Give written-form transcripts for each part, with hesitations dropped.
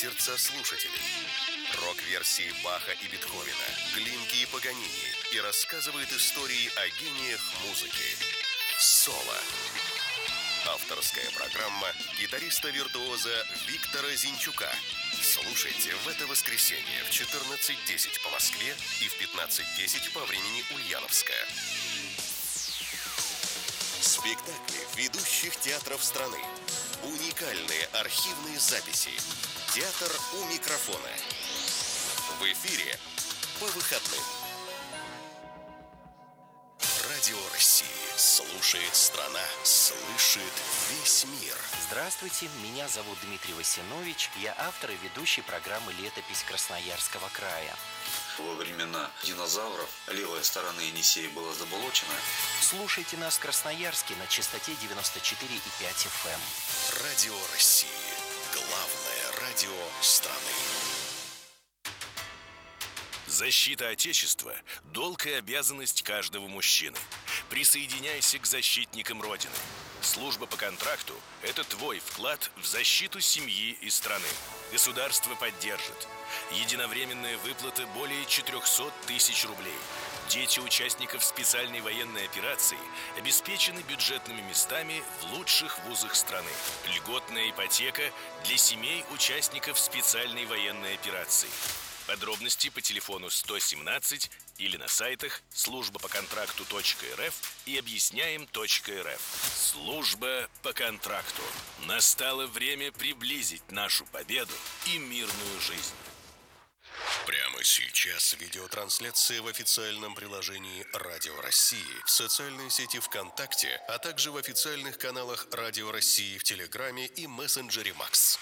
сердца слушателей. Рок-версии Баха и Бетховена, Глинки и Паганини и рассказывает истории о гениях музыки. Соло. Авторская программа гитариста-виртуоза Виктора Зинчука. Слушайте в это воскресенье в 14:10 по Москве и в 15:10 по времени Ульяновска. Спектакли ведущих театров страны. Уникальные архивные записи. Театр у микрофона. В эфире по выходным. Радио России. Слушает страна. Слышит весь мир. Здравствуйте, меня зовут Дмитрий Васинович. Я автор и ведущий программы «Летопись Красноярского края». Во времена динозавров левая сторона Енисея была заболочена. Слушайте нас в Красноярске на частоте 94,5 FM. Радио России. Главное радио страны. Защита Отечества – долг и обязанность каждого мужчины. Присоединяйся к защитникам Родины. Служба по контракту – это твой вклад в защиту семьи и страны. Государство поддержит. Единовременная выплата более 400 тысяч рублей. Дети участников специальной военной операции обеспечены бюджетными местами в лучших вузах страны. Льготная ипотека для семей участников специальной военной операции. Подробности по телефону 117 или на сайтах службапоконтракту.рф и объясняем.рф. Служба по контракту. Настало время приблизить нашу победу и мирную жизнь. Прямо сейчас видеотрансляция в официальном приложении Радио России, в социальной сети ВКонтакте, а также в официальных каналах Радио России в Телеграме и мессенджере Макс.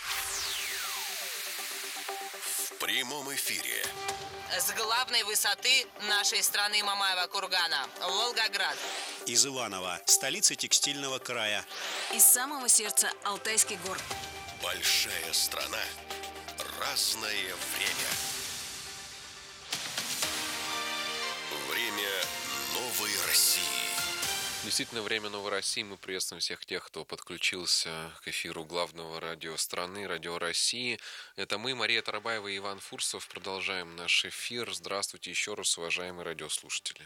В прямом эфире. С главной высоты нашей страны Мамаева кургана, Волгоград. Из Иваново, столицы текстильного края. Из самого сердца Алтайских гор. Большая страна. Разное время. Время новой России. Действительно, время новой России. Мы приветствуем всех тех, кто подключился к эфиру главного радио страны, Радио России. Это мы, Мария Тарабаева и Иван Фурсов. Продолжаем наш эфир. Здравствуйте еще раз, уважаемые радиослушатели.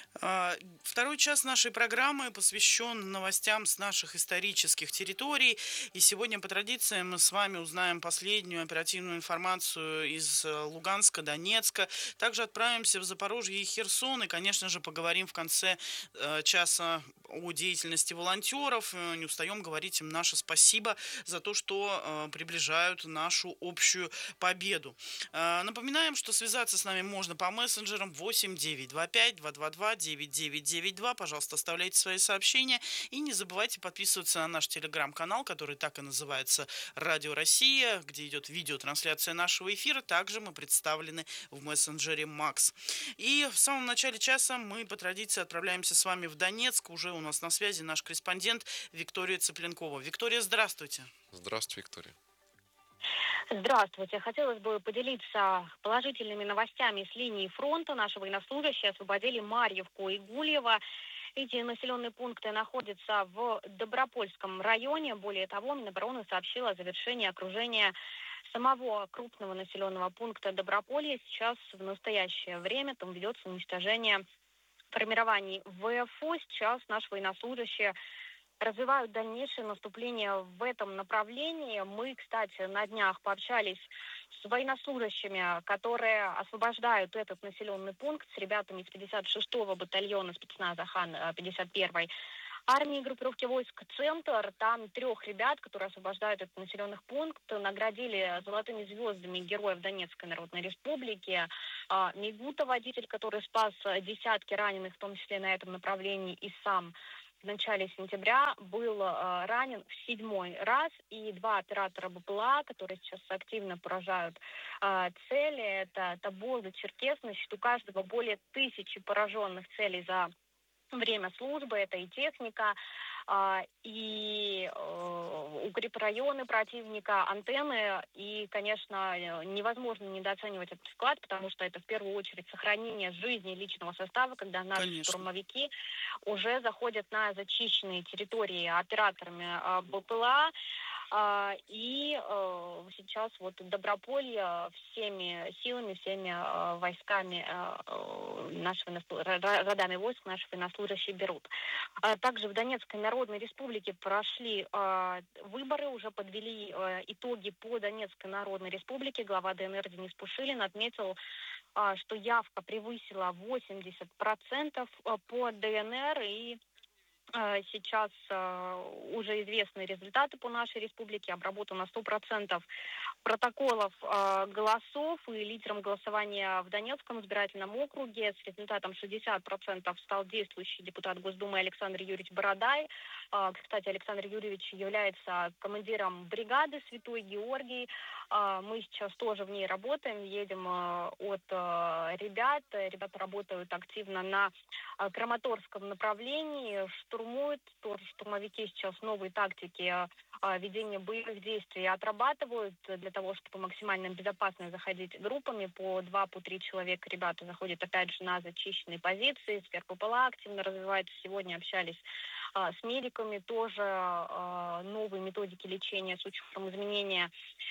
Второй час нашей программы посвящен новостям с наших исторических территорий. И сегодня, по традиции, мы с вами узнаем последнюю оперативную информацию из Луганска, Донецка. Также отправимся в Запорожье и Херсон. И, конечно же, поговорим в конце часа о деятельности волонтеров. Не устаем говорить им наше спасибо за то, что приближают нашу общую победу. Напоминаем, что связаться с нами можно по мессенджерам 8 925 222 9992. Пожалуйста, оставляйте свои сообщения. И не забывайте подписываться на наш телеграм-канал, который так и называется «Радио Россия», где идет видеотрансляция нашего эфира. Также мы представлены в мессенджере Макс. И в самом начале часа мы по традиции отправляемся с вами в Донецк. Уже у нас на связи наш корреспондент Виктория Цыпленкова. Виктория, здравствуйте. Здравствуйте, Виктория. Здравствуйте. Хотелось бы поделиться положительными новостями с линии фронта. Наши военнослужащие освободили Марьевку и Гульево. Эти населенные пункты находятся в Добропольском районе. Более того, Минобороны сообщила о завершении окружения самого крупного населенного пункта Доброполье. Сейчас в настоящее время там ведется уничтожение формирований ВФО. Сейчас наши военнослужащие развивают дальнейшее наступление в этом направлении. Мы, кстати, на днях пообщались с военнослужащими, которые освобождают этот населенный пункт, с ребятами из 56-го батальона спецназа Хан 51-й армии группировки войск «Центр». Там 3 ребят, которые освобождают этот населенный пункт, наградили золотыми звездами героев Донецкой Народной Республики. Мигута, водитель, который спас десятки раненых, в том числе на этом направлении, и сам в начале сентября был ранен в 7-й раз. И 2 оператора БПЛА, которые сейчас активно поражают цели, это Тобол и Черкес. На счету каждого более 1000 пораженных целей за время службы. Это и техника, и укрепрайоны противника, антенны. И, конечно, невозможно недооценивать этот вклад, потому что это в первую очередь сохранение жизни личного состава, когда наши штурмовики уже заходят на зачищенные территории операторами БПЛА. И сейчас вот Доброполье всеми силами, всеми войсками родами войск наши военнослужащие берут. Также в Донецкой Народной Республике прошли выборы, уже подвели итоги по Донецкой Народной Республике. Глава ДНР Денис Пушилин отметил, что явка превысила 80% по ДНР, и сейчас уже известны результаты по нашей республике. Обработано 100% протоколов голосов, и лидером голосования в Донецком избирательном округе с результатом 60% стал действующий депутат Госдумы Александр Юрьевич Бородай. Кстати, Александр Юрьевич является командиром бригады «Святой Георгий». Мы сейчас тоже в ней работаем, едем от ребят. Ребята работают активно на Краматорском направлении, штурмуют. Тоже штурмовики сейчас новые тактики ведения боевых действий отрабатывают для того, чтобы максимально безопасно заходить группами по 2-3 человека. Ребята заходят опять же на зачищенные позиции, сфер ППЛА активно развивается. Сегодня общались с медиками, тоже новые методики лечения с учетом изменения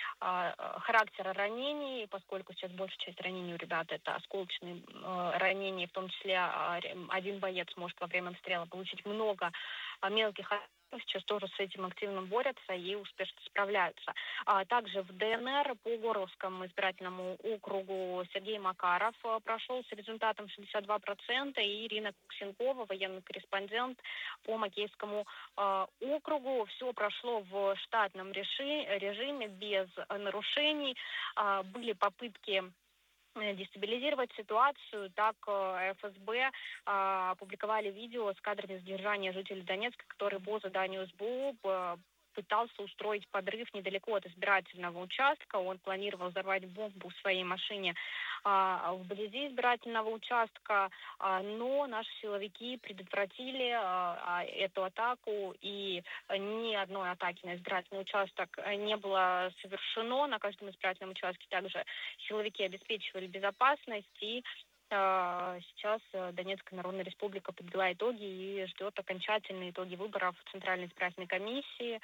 характера ранений, поскольку сейчас большая часть ранений у ребят это осколочные ранения, в том числе один боец может во время обстрела получить много мелких. Сейчас тоже с этим активно борются и успешно справляются. Также в ДНР по Горловскому избирательному округу Сергей Макаров прошел с результатом 62%, и Ирина Ксенкова, военный корреспондент по Макеевскому округу. Все прошло в штатном режиме, без нарушений. Были попытки дестабилизировать ситуацию. Так ФСБ опубликовали видео с кадрами задержания жителей Донецка, который по заданию СБУ пытался устроить подрыв недалеко от избирательного участка. Он планировал взорвать бомбу в своей машине вблизи избирательного участка, но наши силовики предотвратили эту атаку, и ни одной атаки на избирательный участок не было совершено. На каждом избирательном участке также силовики обеспечивали безопасность, и сейчас Донецкая Народная Республика подвела итоги и ждет окончательные итоги выборов Центральной избирательной комиссии.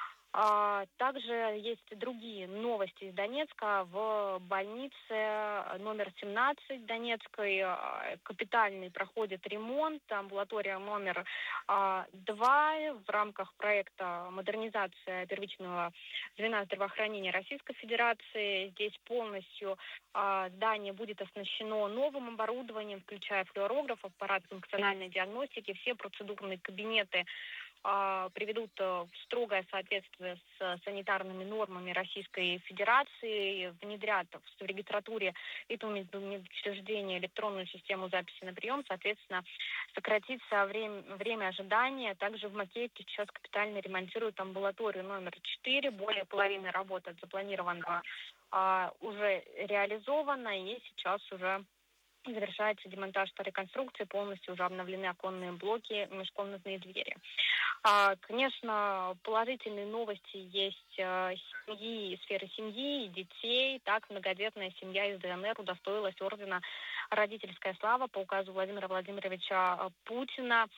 Также есть другие новости из Донецка. В больнице номер 17 Донецкой капитальный проходит ремонт. Амбулатория номер 2 в рамках проекта «Модернизация первичного звена здравоохранения Российской Федерации». Здесь полностью здание будет оснащено новым оборудованием, включая флюорограф, аппарат функциональной диагностики. Все процедурные кабинеты приведут в строгое соответствие с санитарными нормами Российской Федерации, внедрят в регистратуре этого медучреждения электронную систему записи на прием, соответственно, сократится время ожидания. Также в Макеевке сейчас капитально ремонтируют амбулаторию номер 4, более половины работ от запланированного уже реализовано, и сейчас уже завершается демонтаж старой конструкции, полностью уже обновлены оконные блоки, межкомнатные двери. Конечно, положительные новости есть семьи, сферы семьи и детей. Так, многодетная семья из ДНР удостоилась ордена «Родительская слава» по указу Владимира Владимировича Путина.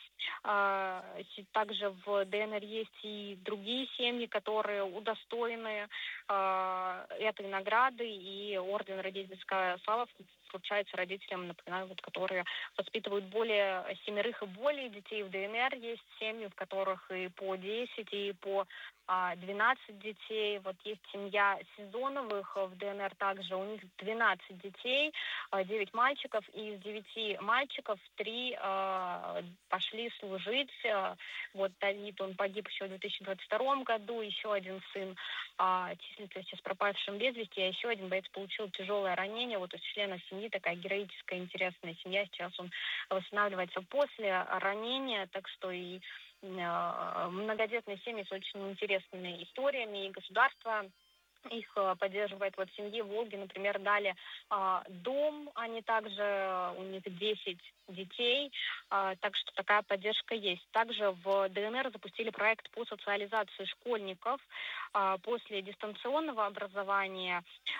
Также в ДНР есть и другие семьи, которые удостоены этой награды, и орден «Родительская слава» вручается родителям, например, которые воспитывают более 7 и более детей. В ДНР есть семьи, в которых и по 10, и по 12 детей. Вот есть семья Сезоновых в ДНР также. У них 12 детей, 9 мальчиков. И из 9 мальчиков 3 пошли служить. Вот Давид, он погиб еще в 2022 году. Еще один сын числится сейчас пропавшим без вести, а еще один боец получил тяжелое ранение. Вот из членов семьи такая героическая, интересная семья. Сейчас он восстанавливается после ранения. Так что и многодетные семьи с очень интересными историями, и государство их поддерживает. Вот семье в Волге, например, дали дом, они также, у них 10 детей, так что такая поддержка есть. Также в ДНР запустили проект по социализации школьников после дистанционного образования.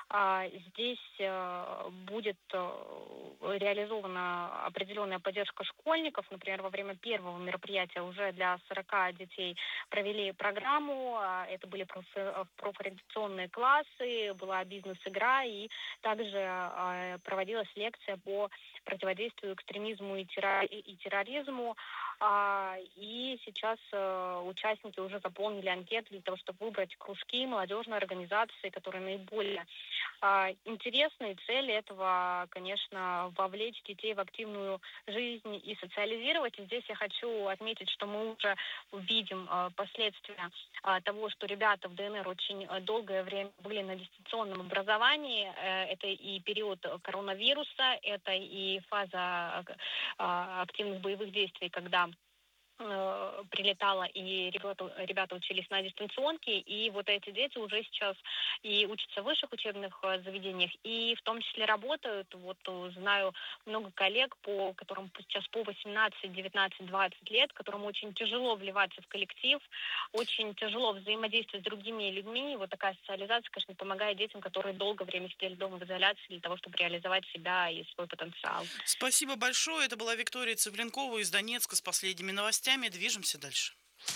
Здесь будет реализована определенная поддержка школьников. Например, во время первого мероприятия уже для 40 детей провели программу. Это были профориентационные классы, была бизнес-игра, и также проводилась лекция по противодействию экстремизму и терроризму. И сейчас участники уже заполнили анкеты для того, чтобы выбрать кружки, молодежные организации, которые наиболее интересны. И цель этого, конечно, вовлечь детей в активную жизнь и социализировать. И здесь я хочу отметить, что мы уже видим последствия того, что ребята в ДНР очень долгое время были на дистанционном образовании. Это и период коронавируса, это и фаза активных боевых действий, когда прилетала, и ребята учились на дистанционке, и вот эти дети уже сейчас и учатся в высших учебных заведениях, и в том числе работают. Вот знаю много коллег, которым сейчас по 18, 19, 20 лет, которым очень тяжело вливаться в коллектив, очень тяжело взаимодействовать с другими людьми. И вот такая социализация, конечно, помогает детям, которые долгое время сидели дома в изоляции для того, чтобы реализовать себя и свой потенциал. Спасибо большое. Это была Виктория Цыпленкова из Донецка с последними новостями. Движемся дальше.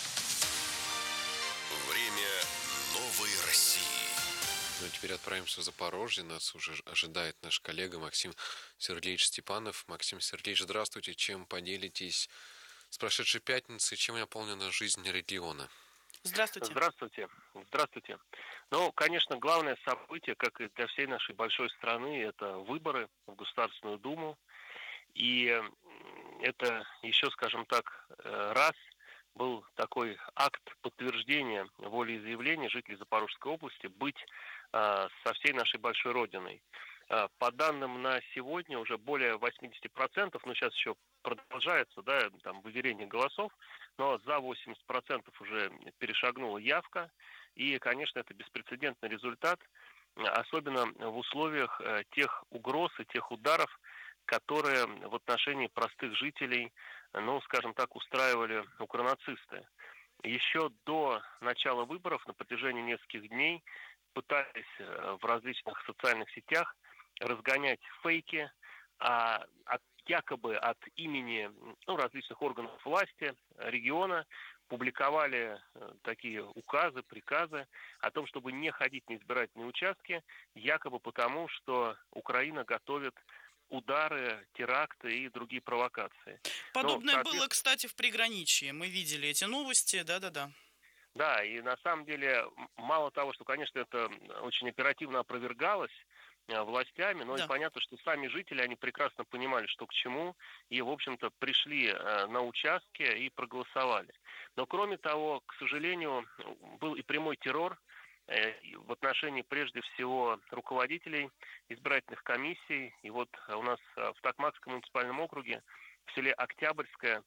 Время новой России. Ну, теперь отправимся в Запорожье. Нас уже ожидает наш коллега Максим Сергеевич Степанов. Максим Сергеевич, здравствуйте. Чем поделитесь с прошедшей пятницей? Чем наполнена жизнь региона? Здравствуйте. Здравствуйте. Ну, конечно, главное событие, как и для всей нашей большой страны, это выборы в Государственную Думу. И это еще, скажем так, раз был такой акт подтверждения волеизъявления жителей Запорожской области быть со всей нашей большой родиной. По данным на сегодня уже более 80%, но сейчас еще продолжается, да, там выверение голосов, но за 80% уже перешагнула явка. И, конечно, это беспрецедентный результат, особенно в условиях тех угроз и тех ударов, которые в отношении простых жителей, ну, скажем так, устраивали укронацисты. Еще до начала выборов на протяжении нескольких дней пытались в различных социальных сетях разгонять фейки якобы от имени различных органов власти региона, публиковали такие указы, приказы о том, чтобы не ходить на избирательные участки, якобы потому, что Украина готовит удары, теракты и другие провокации. Подобное было, кстати, в приграничье. Мы видели эти новости, да-да-да. Да, и на самом деле, мало того, что, конечно, это очень оперативно опровергалось властями, но и понятно, что сами жители, они прекрасно понимали, что к чему, и, в общем-то, пришли на участки и проголосовали. Но, кроме того, к сожалению, был и прямой террор в отношении, прежде всего, руководителей избирательных комиссий. И вот у нас в Токмакском муниципальном округе, в селе Октябрьское,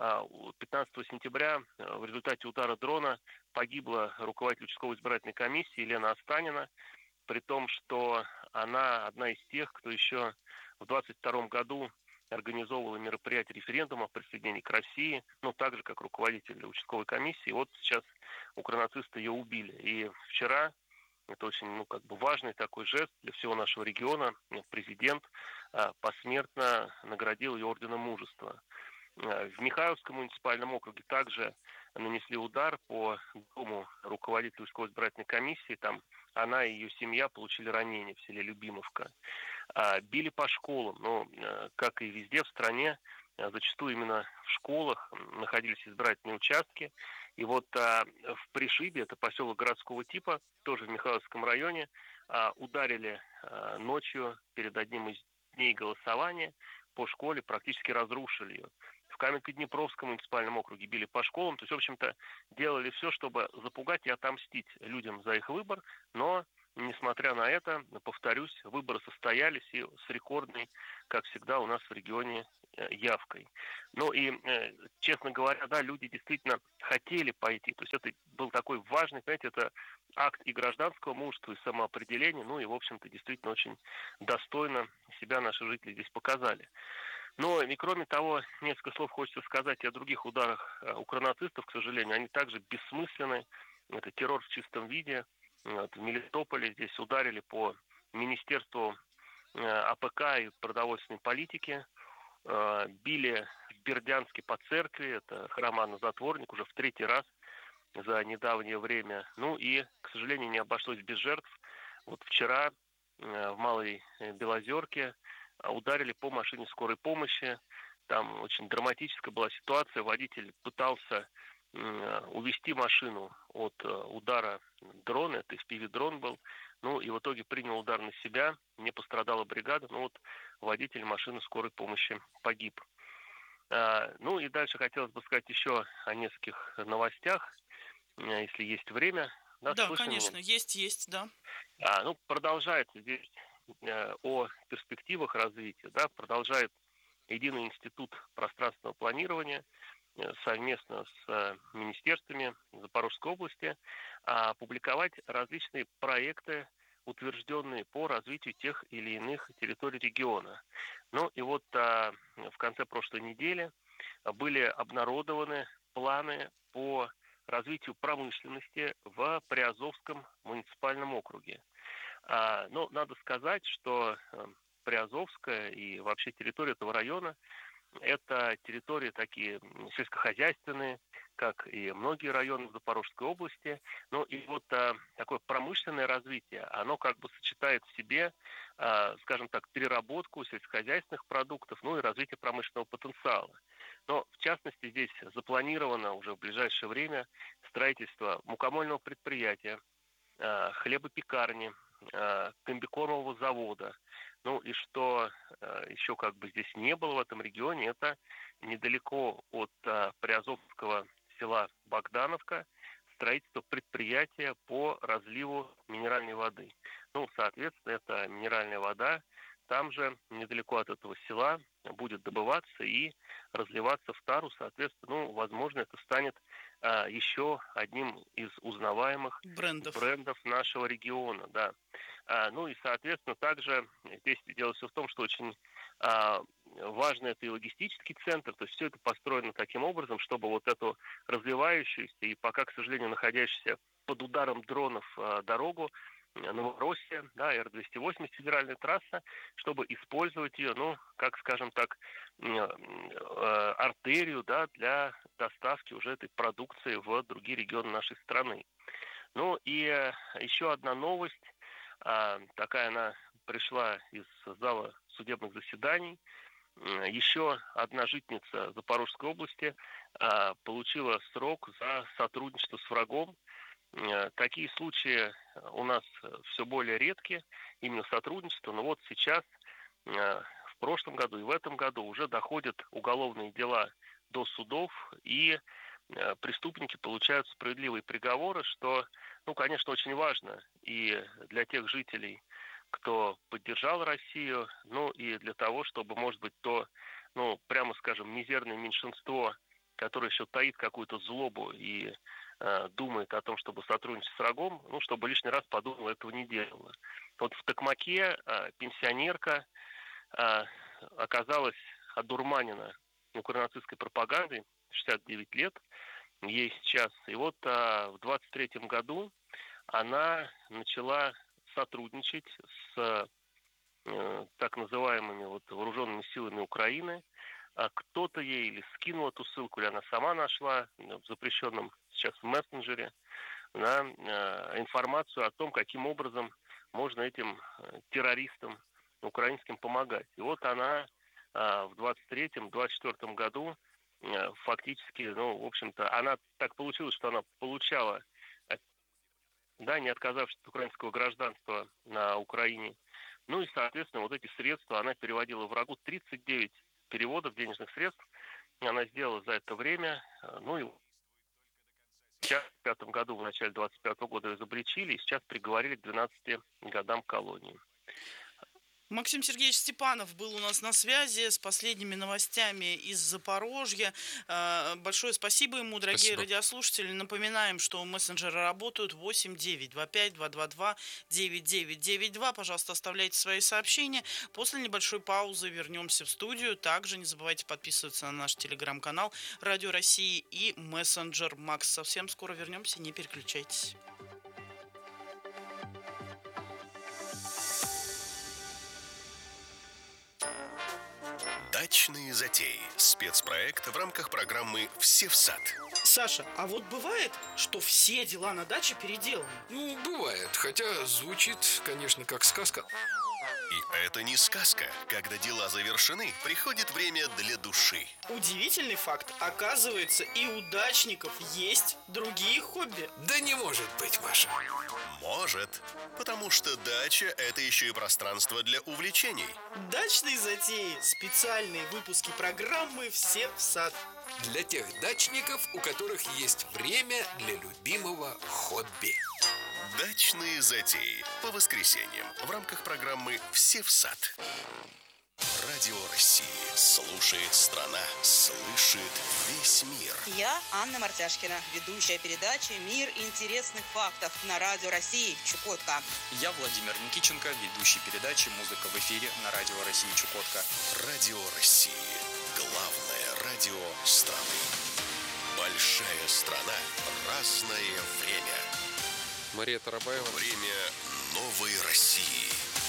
15 сентября в результате удара дрона погибла руководитель участковой избирательной комиссии Елена Останина, при том, что она одна из тех, кто еще в 22 году организовывала мероприятие референдума о присоединении к России, так же, как руководитель участковой комиссии. И вот сейчас укронацисты ее убили. И вчера, это очень важный такой жест для всего нашего региона, президент посмертно наградил ее орденом мужества. В Михайловском муниципальном округе также нанесли удар по дому руководителя участковой избирательной комиссии. Там она и ее семья получили ранения в селе Любимовка. Били по школам, но, как и везде в стране, зачастую именно в школах находились избирательные участки. И вот в Пришибе, это поселок городского типа, тоже в Михайловском районе, ударили ночью перед одним из дней голосования по школе, практически разрушили ее. В Каменко-Днепровском муниципальном округе били по школам. То есть, в общем-то, делали все, чтобы запугать и отомстить людям за их выбор. Но, несмотря на это, повторюсь, выборы состоялись и с рекордной, как всегда, у нас в регионе явкой. Ну и, честно говоря, да, люди действительно хотели пойти. То есть это был такой важный, понимаете, это акт и гражданского мужества, и самоопределения. Ну и, в общем-то, действительно очень достойно себя наши жители здесь показали. Но и кроме того, несколько слов хочется сказать и о других ударах укронацистов, к сожалению. Они также бессмысленны. Это террор в чистом виде. В Мелитополе здесь ударили по Министерству АПК и продовольственной политики. Били в Бердянске по церкви, это храм Анны Затворник, уже в 3-й раз за недавнее время. Ну и, к сожалению, не обошлось без жертв. Вот вчера в Малой Белозерке ударили по машине скорой помощи. Там очень драматическая была ситуация. Водитель пытался увести машину от удара дрона, это FPV-дрон был. Ну и в итоге принял удар на себя, не пострадала бригада, но вот водитель машины скорой помощи погиб. Ну и дальше хотелось бы сказать еще о нескольких новостях, если есть время. Да, конечно, меня? Есть, да. Ну, продолжается здесь о перспективах развития, да, продолжает Единый институт пространственного планирования совместно с министерствами Запорожской области публиковать различные проекты, утвержденные по развитию тех или иных территорий региона. Ну и вот в конце прошлой недели были обнародованы планы по развитию промышленности в Приазовском муниципальном округе. Но надо сказать, что Приазовская и вообще территория этого района – это территории такие сельскохозяйственные, как и многие районы в Запорожской области. Ну и вот такое промышленное развитие, оно как бы сочетает в себе, скажем так, переработку сельскохозяйственных продуктов, ну и развитие промышленного потенциала. Но в частности здесь запланировано уже в ближайшее время строительство мукомольного предприятия, хлебопекарни, комбикормового завода. Ну и что еще как бы здесь не было в этом регионе, это недалеко от Приазовского села Богдановка строительство предприятия по разливу минеральной воды. Ну, соответственно, эта минеральная вода там же, недалеко от этого села, будет добываться и разливаться в тару. Соответственно, ну, возможно, это станет еще одним из узнаваемых брендов нашего региона. Да. Ну и, соответственно, также здесь дело все в том, что очень важно это и логистический центр, то есть все это построено таким образом, чтобы вот эту развивающуюся и пока, к сожалению, находящуюся под ударом дронов дорогу Новороссия, да, Р-280 федеральная трасса, чтобы использовать ее, ну, как, скажем так, артерию, да, для доставки уже этой продукции в другие регионы нашей страны. Ну и еще одна новость, такая она пришла из зала судебных заседаний. Еще одна жительница Запорожской области получила срок за сотрудничество с врагом. Такие случаи у нас все более редки, именно сотрудничество. Но вот сейчас, в прошлом году и в этом году уже доходят уголовные дела до судов, и преступники получают справедливые приговоры, что, ну, конечно, очень важно и для тех жителей, кто поддержал Россию, ну и для того, чтобы, может быть, то, ну, прямо скажем, мизерное меньшинство, которое еще таит какую-то злобу и думает о том, чтобы сотрудничать с врагом, ну, чтобы лишний раз подумал, этого не делала. Вот в Токмаке пенсионерка оказалась одурманена укронацистской пропагандой, 69 лет ей сейчас. И вот в 23-м году она начала сотрудничать с так называемыми вот вооруженными силами Украины. Кто-то ей или скинул эту ссылку, или она сама нашла в запрещенном сейчас в мессенджере информацию о том, каким образом можно этим террористам украинским помогать. И вот она в 23-24 году фактически, ну, в общем-то, она так получилось, что она получала, да, не отказавшись от украинского гражданства на Украине. Ну и, соответственно, вот эти средства она переводила врагу. 39 переводов денежных средств она сделала за это время. Ну и сейчас, в 2005 году, в начале 25 года ее изобличили, и сейчас приговорили к 12 годам колонии. Максим Сергеевич Степанов был у нас на связи с последними новостями из Запорожья. Большое спасибо ему, дорогие радиослушатели. Напоминаем, что мессенджеры работают 8-925-222-9992. Пожалуйста, оставляйте свои сообщения. После небольшой паузы вернемся в студию. Также не забывайте подписываться на наш телеграм-канал Радио России и мессенджер Макс. Совсем скоро вернемся, не переключайтесь. Дачные затеи. Спецпроект в рамках программы «Все в сад». Саша, а вот бывает, что все дела на даче переделаны? Ну, бывает, хотя звучит, конечно, как сказка. И это не сказка. Когда дела завершены, приходит время для души. Удивительный факт. Оказывается, и у дачников есть другие хобби. Да не может быть, Маша. Может, потому что дача – это еще и пространство для увлечений. Дачные затеи. Специальные выпуски программы «Все в сад». Для тех дачников, у которых есть время для любимого хобби. Дачные затеи по воскресеньям в рамках программы «Все в сад». Радио России. Слушает страна, слышит весь мир. Я Анна Мартяшкина, ведущая передачи «Мир интересных фактов» на Радио России Чукотка. Я Владимир Никиченко, ведущий передачи «Музыка в эфире» на Радио России Чукотка. Радио России. Главное радио страны. Большая страна. Разное время. Мария Тарабаева. Время новой России.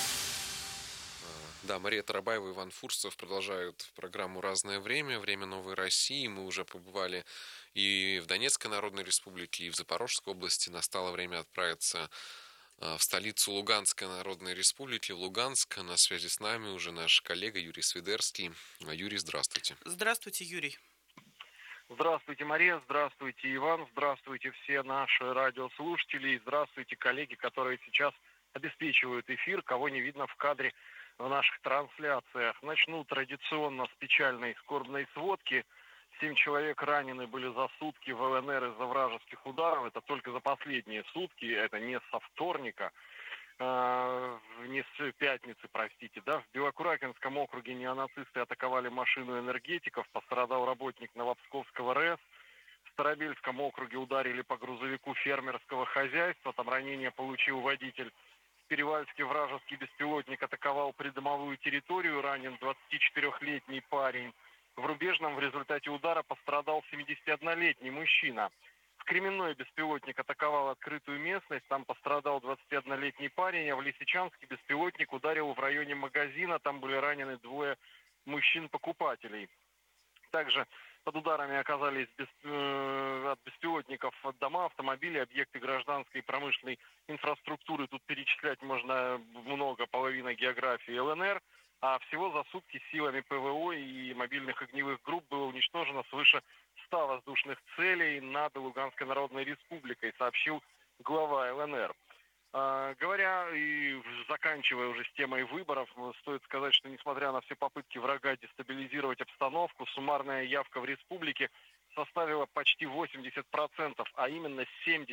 Да, Мария Тарабаева и Иван Фурсов продолжают программу «Разное время», «Время новой России». Мы уже побывали и в Донецкой Народной Республике, и в Запорожской области. Настало время отправиться в столицу Луганской Народной Республики, в Луганск. На связи с нами уже наш коллега Юрий Свидерский. Юрий, здравствуйте. Здравствуйте, Юрий. Здравствуйте, Мария, здравствуйте, Иван, здравствуйте все наши радиослушатели, и здравствуйте коллеги, которые сейчас обеспечивают эфир, кого не видно в кадре в наших трансляциях. Начну традиционно с печальной скорбной сводки. 7 человек ранены были за сутки в ЛНР из-за вражеских ударов. Это только за последние сутки, это не со вторника, не с пятницы, простите, да. В Белокуракинском округе неонацисты атаковали машину энергетиков, пострадал работник Новопсковского РЭС. В Старобельском округе ударили по грузовику фермерского хозяйства, там ранение получил водитель. В Перевальске вражеский беспилотник атаковал придомовую территорию, ранен 24-летний парень. В Рубежном в результате удара пострадал 71-летний мужчина. В Кременной беспилотник атаковал открытую местность, там пострадал 21-летний парень, а в Лисичанске беспилотник ударил в районе магазина, там были ранены 2 мужчин-покупателей. Также под ударами оказались от беспилотников дома, автомобили, объекты гражданской и промышленной инфраструктуры. Тут перечислять можно много, половина географии ЛНР. А всего за сутки силами ПВО и мобильных огневых групп было уничтожено свыше 100 воздушных целей над Луганской Народной Республикой, сообщил глава ЛНР. Говоря и заканчивая уже с темой выборов, стоит сказать, что несмотря на все попытки врага дестабилизировать обстановку, суммарная явка в республике составила почти 80%, а именно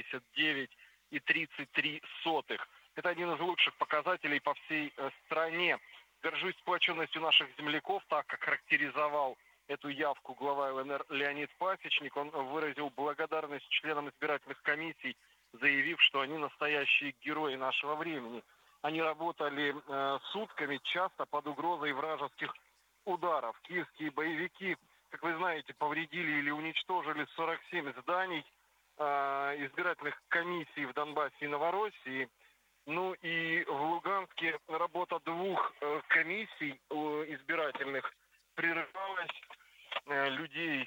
79,33%. Это один из лучших показателей по всей стране. Горжусь сплоченностью наших земляков, так как характеризовал эту явку глава ЛНР Леонид Пасечник. Он выразил благодарность членам избирательных комиссий, заявив, что они настоящие герои нашего времени. Они работали сутками, часто под угрозой вражеских ударов. Киевские боевики, как вы знаете, повредили или уничтожили 47 зданий избирательных комиссий в Донбассе и Новороссии. Ну и в Луганске работа 2 комиссий избирательных прерывалась. Людей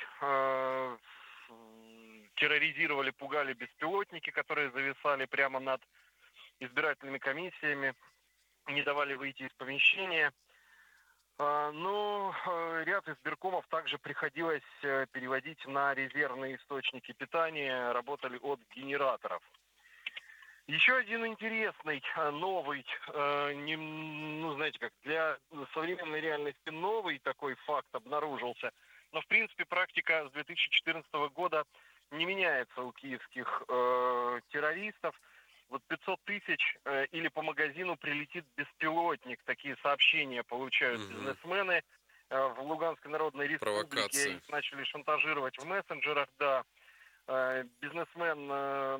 терроризировали, пугали беспилотники, которые зависали прямо над избирательными комиссиями, не давали выйти из помещения. Но ряд избиркомов также приходилось переводить на резервные источники питания, работали от генераторов. Еще один интересный, новый, для современной реальности новый такой факт обнаружился. Но, в принципе, практика с 2014 года не меняется у киевских террористов. Вот 500 тысяч или по магазину прилетит беспилотник. Такие сообщения получают бизнесмены. В Луганской Народной Республике их начали шантажировать в мессенджерах, да. Бизнесмен